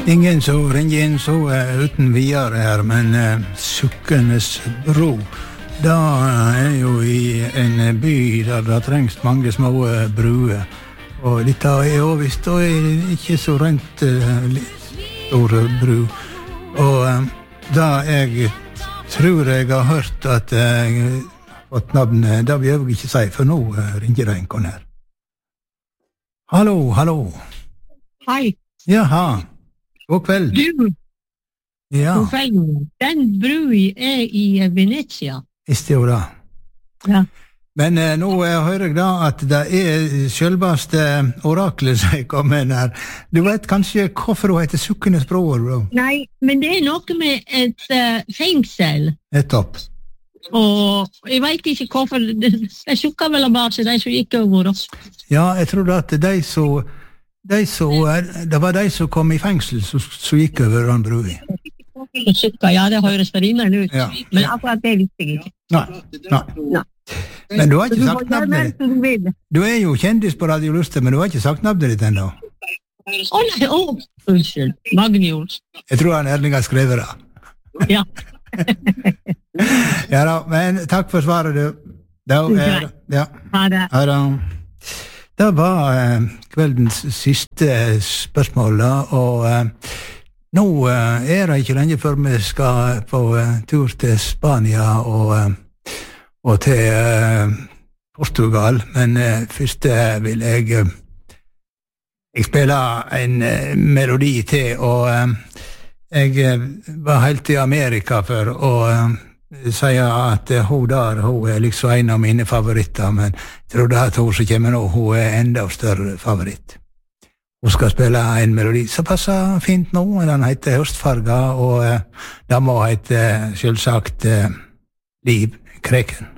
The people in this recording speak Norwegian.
Ingen som ringer inn så uten videre her, men Sukkenes bro, da jo i en by der det trengs mange små bruer. Og dette jo visst, da ikke så rent store bru. Og da jeg tror jeg har hørt at jeg har fått navnet, da vil jeg ikke si, for nå ringer det en kon her. Hallo, hallo. Hei. Jaha. God kveld. Du, Ja, god kveld. Den brui i Venezia. visste jo det. Ja. Men nå hører jeg da at det selveste oraklet som kommer inn her. Du vet kanskje hvorfor hun heter Sukkenes bro, bro? Nei, men det noe med et fengsel. Nettopp. Og jeg vet ikke hvorfor. Jeg sukket vel bare til de som gikk over oss. Ja, jeg trodde at det var de som kom i fengsel som gikk over den brua. Ja, det høres rimelig ut. Ja. Men akkurat det visste jeg ikke. Nei. Men du har ikke sagt navnet ditt. Du jo kjendis på Radio Luster, men du har ikke sagt navnet ditt ennå. Å nei, unnskyld. Magnus. Jeg tror han Erling har skrevet det. Ja. Ja da, men takk for svaret, du. Da ja. Ha det. Ja da. Det var kveldens siste spørsmål, da, og nå det ikke lenge før vi skal på tur til Spania og til Portugal, men først vil jeg spille en melodi til, og jeg var helt i Amerika for å si at hun liksom en av mine favoritter, men jeg tror at hun som kommer nå, hun enda større favoritt. Hun skal spille en melodi som passer fint nå, den heter Høstfarga, og den må hete selvsagt Liv Kreken.